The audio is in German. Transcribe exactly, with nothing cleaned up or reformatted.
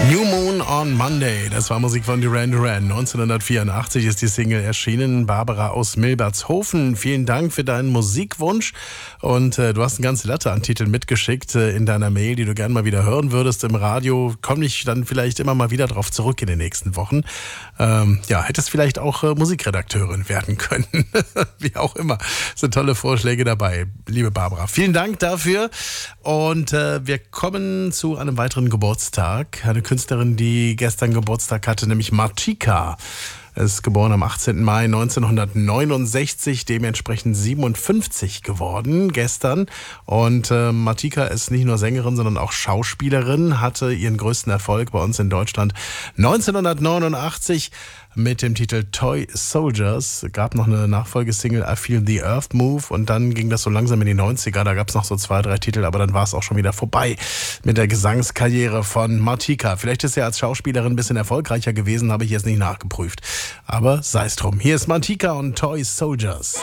New Moon on Monday, das war Musik von Duran Duran. neunzehnhundertvierundachtzig ist die Single erschienen. Barbara aus Milbertshofen, vielen Dank für deinen Musikwunsch. Und äh, du hast eine ganze Latte an Titeln mitgeschickt äh, in deiner Mail, die du gerne mal wieder hören würdest im Radio. Komme ich dann vielleicht immer mal wieder drauf zurück in den nächsten Wochen. Ähm, ja, hättest vielleicht auch äh, Musikredakteurin werden können. Wie auch immer. Es sind tolle Vorschläge dabei, liebe Barbara. Vielen Dank dafür. Und äh, wir kommen zu einem weiteren Geburtstag. Eine Künstlerin, die gestern Geburtstag hatte, nämlich Martika. Ist geboren am achtzehnten Mai neunzehnhundertneunundsechzig, dementsprechend siebenundfünfzig geworden gestern. Und äh, Martika ist nicht nur Sängerin, sondern auch Schauspielerin, hatte ihren größten Erfolg bei uns in Deutschland neunzehnhundertneunundachtzig mit dem Titel Toy Soldiers. Gab noch eine Nachfolgesingle I Feel the Earth Move und dann ging das so langsam in die neunziger. Da gab es noch so zwei, drei Titel, aber dann war es auch schon wieder vorbei mit der Gesangskarriere von Martika. Vielleicht ist sie als Schauspielerin ein bisschen erfolgreicher gewesen, habe ich jetzt nicht nachgeprüft. Aber sei es drum. Hier ist Martika und Toy Soldiers.